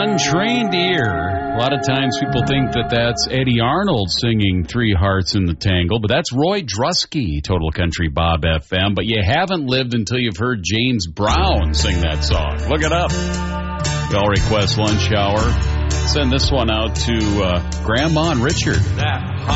untrained ear. A lot of times people think that that's Eddie Arnold singing Three Hearts in the Tangle, but that's Roy Drusky, Total Country Bob FM. But you haven't lived until you've heard James Brown sing that song. Look it up. Y'all request lunch hour. Send this one out to Grandma and Richard.